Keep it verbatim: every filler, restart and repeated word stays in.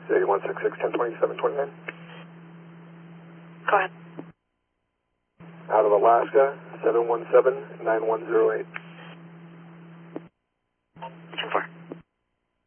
City one six six, ten twenty-seven twenty-nine. Go ahead. Out of Alaska, seven one seven, nine one zero eight.